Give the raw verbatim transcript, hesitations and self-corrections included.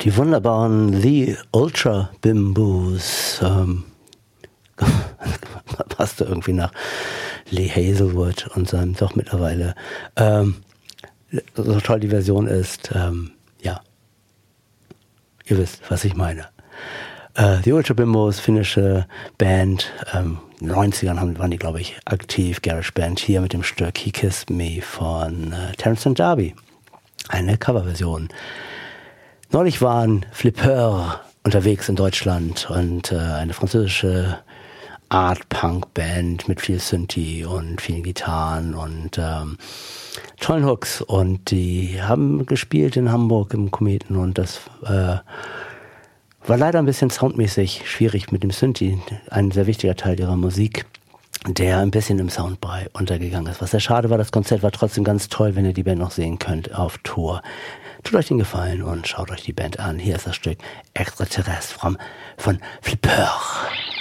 Die wunderbaren The Ultra Bimbos. Ähm, passte irgendwie nach Lee Hazelwood und seinem doch mittlerweile ähm, so toll die Version ist. Ähm, ja, ihr wisst, was ich meine. Äh, die Ultra Bimbos, finnische Band, ähm, in den neunzigern haben, waren die, glaube ich, aktiv, Garage Band, hier mit dem Stück He Kissed Me von äh, Terence and Darby. Eine Coverversion. Neulich waren Flipper unterwegs in Deutschland und äh, eine französische Art-Punk-Band mit viel Synthi und vielen Gitarren und ähm, tollen Hooks. Und die haben gespielt in Hamburg im Kometen und das äh, war leider ein bisschen soundmäßig schwierig mit dem Synthi. Ein sehr wichtiger Teil ihrer Musik, der ein bisschen im Soundbrei untergegangen ist. Was sehr schade war, das Konzert war trotzdem ganz toll, wenn ihr die Band noch sehen könnt auf Tour. Tut euch den Gefallen und schaut euch die Band an. Hier ist das Stück Extraterrestre von Flipper.